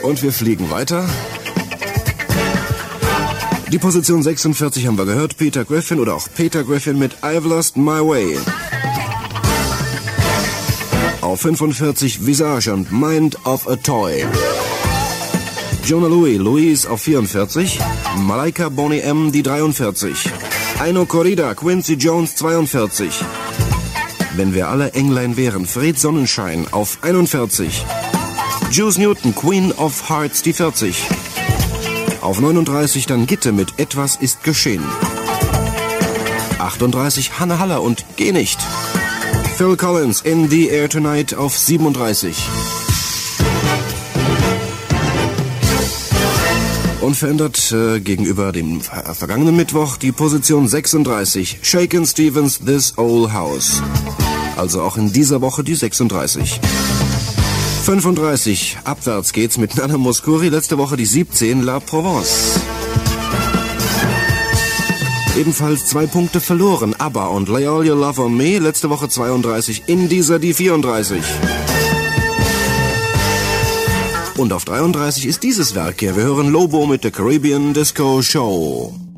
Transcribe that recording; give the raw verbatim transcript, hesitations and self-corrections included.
Und wir fliegen weiter. Die Position sechsundvierzig haben wir gehört. Peter Griffin oder auch Peter Griffin mit I've Lost My Way. Auf fünfundvierzig Visage und Mind of a Toy. Jona Louie, Louise auf vierundvierzig. Malaika Boney M, die dreiundvierzig. Aino Corrida, Quincy Jones zweiundvierzig. Wenn wir alle Englein wären, Fred Sonnenschein auf einundvierzig. Juice Newton, Queen of Hearts, die vierzig. Auf neununddreißig dann Gitte mit Etwas ist geschehen. achtunddreißig Hanne Haller und Geh nicht. Phil Collins, In the Air Tonight auf siebenunddreißig. Unverändert äh, gegenüber dem ver vergangenen Mittwoch die Position sechsunddreißig. Shakin' Stevens, This Old House. Also auch in dieser Woche die sechsunddreißig. fünfunddreißig, abwärts geht's mit Nana Mouskouri, letzte Woche die siebzehn, La Provence. Ebenfalls zwei Punkte verloren, ABBA und Lay All Your Love on Me, letzte Woche zweiunddreißig, in dieser die vierunddreißig. Und auf dreiunddreißig ist dieses Werk hier, wir hören Lobo mit der Caribbean Disco Show.